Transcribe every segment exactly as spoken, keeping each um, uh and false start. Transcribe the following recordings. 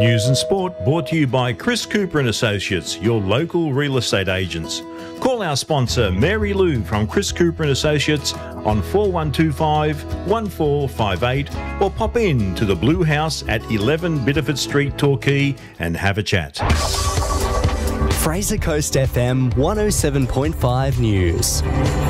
News and sport brought to you by Chris Cooper and Associates, your local real estate agents. Call our sponsor Mary Lou from Chris Cooper and Associates on four one two five, one four five eight or pop in to the Blue House at eleven Biddeford Street, Torquay and have a chat. Fraser Coast F M one oh seven point five News.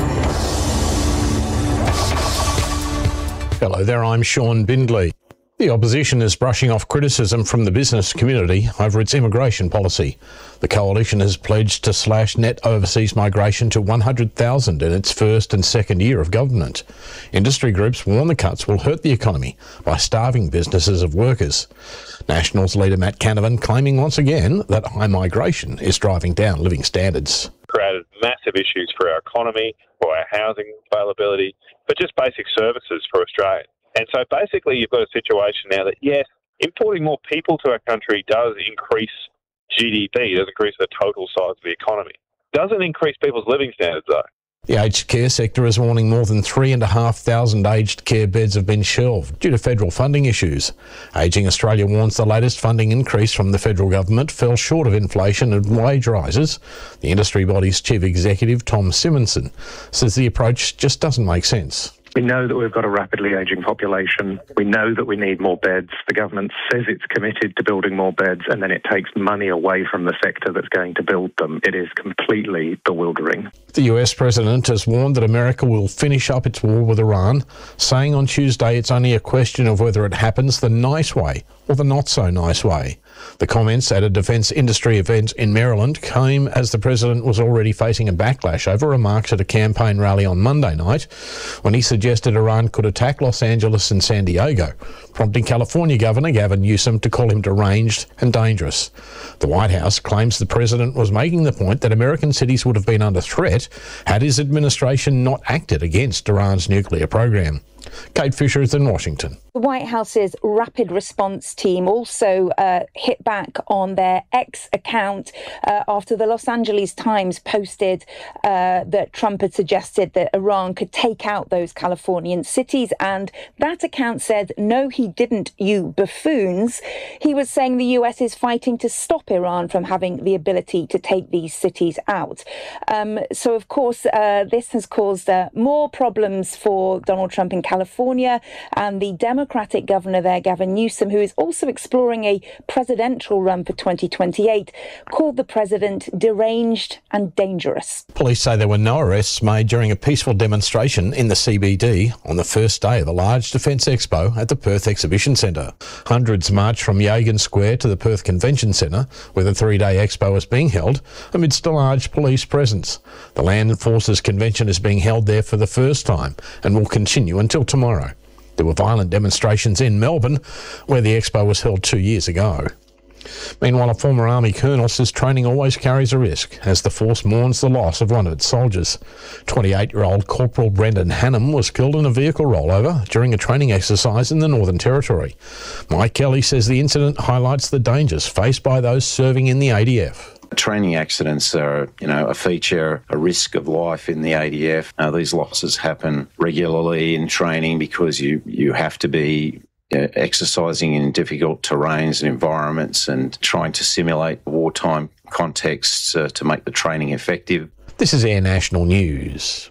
Hello there, I'm Sean Bindley. The opposition is brushing off criticism from the business community over its immigration policy. The coalition has pledged to slash net overseas migration to one hundred thousand in its first and second year of government. Industry groups warn the cuts will hurt the economy by starving businesses of workers. Nationals leader Matt Canavan claiming once again that high migration is driving down living standards. Created massive issues for our economy, for our housing availability, for just basic services for Australia. And so basically you've got a situation now that, yes, importing more people to our country does increase G D P, does increase the total size of the economy. Doesn't increase people's living standards, though. The aged care sector is warning more than three and a half thousand aged care beds have been shelved due to federal funding issues. Ageing Australia warns the latest funding increase from the federal government fell short of inflation and wage rises. The industry body's chief executive, Tom Simonson, says the approach just doesn't make sense. We know that we've got a rapidly ageing population. We know that we need more beds. The government says it's committed to building more beds, and then it takes money away from the sector that's going to build them. It is completely bewildering. The U S president has warned that America will finish up its war with Iran, saying on Tuesday it's only a question of whether it happens the nice way or the not-so-nice way. The comments at a defence industry event in Maryland came as the president was already facing a backlash over remarks at a campaign rally on Monday night when he suggested Iran could attack Los Angeles and San Diego, prompting California Governor Gavin Newsom to call him deranged and dangerous. The White House claims the president was making the point that American cities would have been under threat had his administration not acted against Iran's nuclear program. Kate Fisher is in Washington. The White House's rapid response team also uh, hit back on their X account uh, after the Los Angeles Times posted uh, that Trump had suggested that Iran could take out those Californian cities. And that account said, no, he didn't, you buffoons. He was saying the U S is fighting to stop Iran from having the ability to take these cities out. Um, so, of course, uh, this has caused uh, more problems for Donald Trump in California and the Democrats. Democratic governor there, Gavin Newsom, who is also exploring a presidential run for twenty twenty-eight, called the president deranged and dangerous. Police say there were no arrests made during a peaceful demonstration in the C B D on the first day of the large Defence Expo at the Perth Exhibition Centre. Hundreds marched from Yagan Square to the Perth Convention Centre, where the three-day expo is being held, amidst a large police presence. The Land Forces Convention is being held there for the first time and will continue until tomorrow. There were violent demonstrations in Melbourne, where the expo was held two years ago. Meanwhile, a former Army colonel says training always carries a risk as the force mourns the loss of one of its soldiers. twenty-eight-year-old Corporal Brendan Hannam was killed in a vehicle rollover during a training exercise in the Northern Territory. Mike Kelly says the incident highlights the dangers faced by those serving in the A D F. Training accidents are, you know, a feature, a risk of life in the A D F. Uh, these losses happen regularly in training because you, you have to be uh, exercising in difficult terrains and environments and trying to simulate wartime contexts uh, to make the training effective. This is Air National News.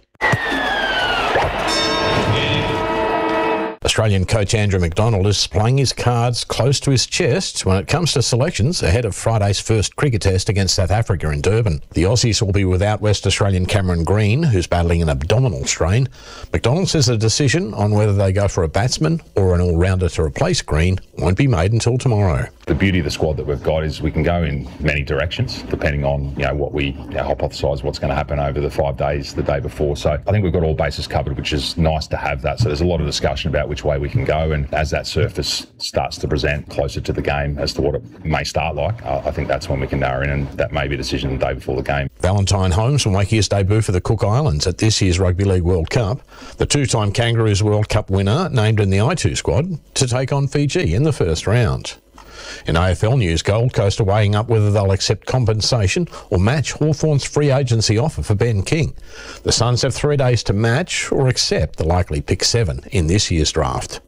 Australian coach Andrew McDonald is playing his cards close to his chest when it comes to selections ahead of Friday's first cricket test against South Africa in Durban. The Aussies will be without West Australian Cameron Green, who's battling an abdominal strain. McDonald says the decision on whether they go for a batsman or an all-rounder to replace Green won't be made until tomorrow. The beauty of the squad that we've got is we can go in many directions depending on, you know, what we you know, hypothesise what's going to happen over the five days the day before. So I think we've got all bases covered, which is nice to have that. So there's a lot of discussion about which way we can go, and as that surface starts to present closer to the game as to what it may start like, uh, I think that's when we can narrow in, and that may be a decision the day before the game. Valentine Holmes will make his debut for the Cook Islands at this year's Rugby League World Cup. The two-time Kangaroos World Cup winner named in the I two squad to take on Fiji in the first round. In A F L news, Gold Coast are weighing up whether they'll accept compensation or match Hawthorn's free agency offer for Ben King. The Suns have three days to match or accept the likely pick seven in this year's draft.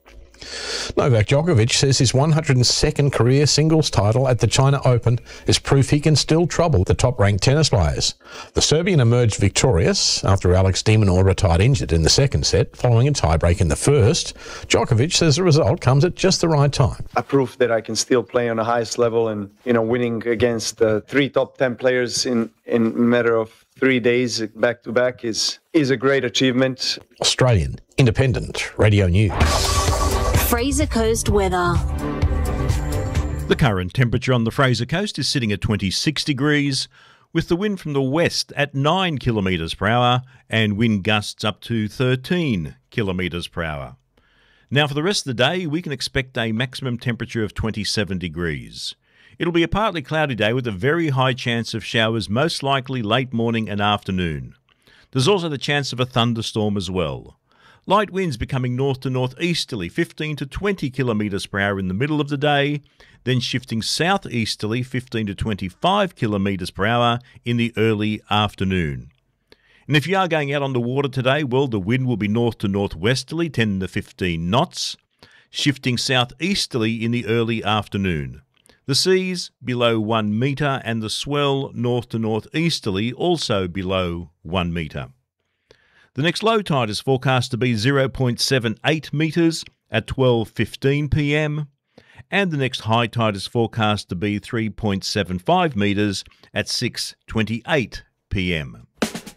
Novak Djokovic says his one hundred second career singles title at the China Open is proof he can still trouble the top-ranked tennis players. The Serbian emerged victorious after Alex de Minaur retired injured in the second set following a tiebreak in the first. Djokovic says the result comes at just the right time. I proved that I can still play on the highest level, and you know, winning against uh, three top ten players in in a matter of three days back to back is is a great achievement. Australian Independent Radio News. Fraser Coast weather. The current temperature on the Fraser Coast is sitting at twenty-six degrees, with the wind from the west at nine kilometres per hour and wind gusts up to thirteen kilometres per hour. Now for the rest of the day, we can expect a maximum temperature of twenty-seven degrees. It'll be a partly cloudy day with a very high chance of showers, most likely late morning and afternoon. There's also the chance of a thunderstorm as well. Light winds becoming north to northeasterly, fifteen to twenty kilometres per hour in the middle of the day, then shifting southeasterly, fifteen to twenty-five kilometres per hour in the early afternoon. And if you are going out on the water today, well, the wind will be north to northwesterly, ten to fifteen knots, shifting southeasterly in the early afternoon. The seas below one metre and the swell north to northeasterly also below one metre. The next low tide is forecast to be zero point seven eight metres at twelve fifteen p m, and the next high tide is forecast to be three point seven five metres at six twenty-eight p m.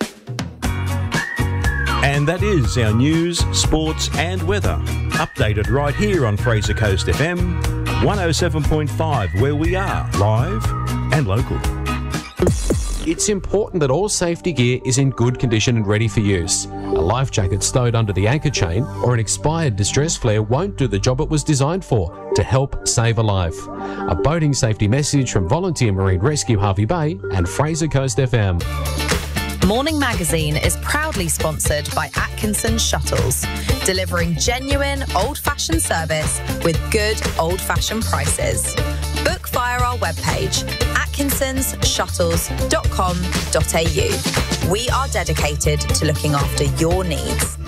And that is our news, sports and weather, updated right here on Fraser Coast F M one oh seven point five, where we are live and local. It's important that all safety gear is in good condition and ready for use. A life jacket stowed under the anchor chain or an expired distress flare won't do the job it was designed for, to help save a life. A boating safety message from Volunteer Marine Rescue Harvey Bay and Fraser Coast F M. Morning Magazine is proudly sponsored by Atkinson Shuttles, delivering genuine old-fashioned service with good old-fashioned prices. Book via our webpage, atkinsons shuttles dot com dot a u. We are dedicated to looking after your needs.